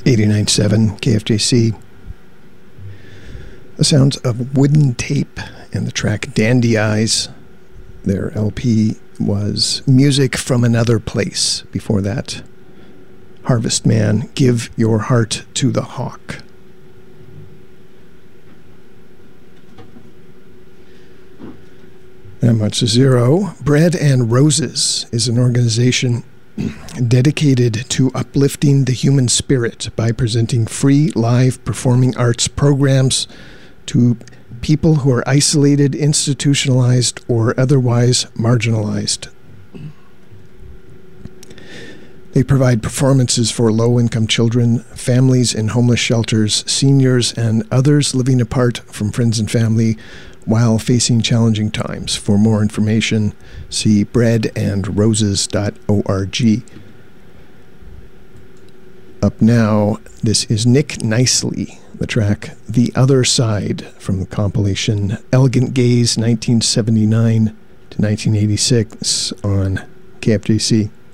89.7 KFJC. The sounds of Wooden Tape and the track Dandy Eyes. Their LP was Music from Another Place. Before that, Harvest Man, Give Your Heart to the Hawk. That much to zero. Bread and Roses is an organization dedicated to uplifting the human spirit by presenting free live performing arts programs to people who are isolated, institutionalized, or otherwise marginalized. They provide performances for low-income children, families in homeless shelters, seniors, and others living apart from friends and family while facing challenging times. For more information, see breadandroses.org. Up now, this is Nick Nicely, the track The Other Side from the compilation Elegant Gaze 1979 to 1986 on KFJC.